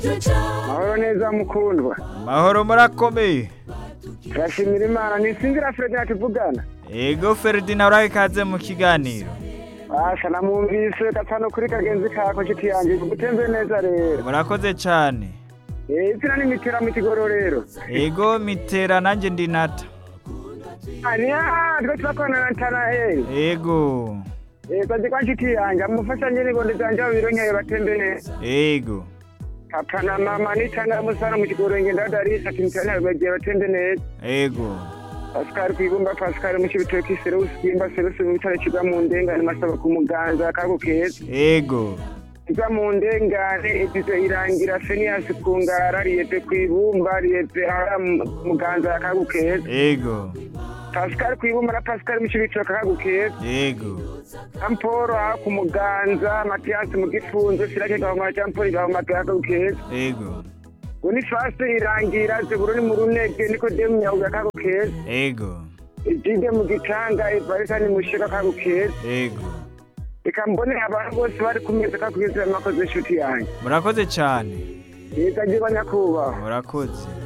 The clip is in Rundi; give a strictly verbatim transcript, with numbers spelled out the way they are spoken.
Mahoro neza mukundwa. Mahoro murakomeye. Turashimira Imana nisinzira Ferdinand tuvugana. Ego Ferdinand urayikaze mu kiganiro. Asha namumvise gatano kuri kagenzi kako citi yanje gutembe neza rero. Murakoze cyane. Eh izina ni mitera mu kigororero. Ego mitera nanje ndi nata. Ania ndiko twakona nantana eh. Ego. Eh baje kwa citi yanje amufasha nyene gonde zanje bironkeye batembe neza. Ego. Papa na mama nitanga musana mu kigororenge ndadarisa timtana baje batembe neza. Ego. Pascal kwibumba Pascal mu kibitoki Serus kwimba Serus mu bitare kiga mu ndengane masaba ku muganza kakukeza. Ego. Iza mu ndengane igize irangira Fenias kungara riyete kwibumba riyete ara muganza kakukeza. Ego. Pascal kwibumba na Pascal mu kibitoki kakukeza. Ego. Amporo ku muganza Matias mu gifunzo Sirake gahoma Amporo gahoma kakukeza. Ego. Uni fasi irangira zeburo ni murunege niko demu ya kakukeza. Ego. Ijide mu gitanga ivarisa ni mushika kakukeza. Ego. Eka mbone abantu bose bari kumeza kakugeza makoze inshuti yanjye. Murakoze cyane. Yega jiba nyakubaho. Murakoze.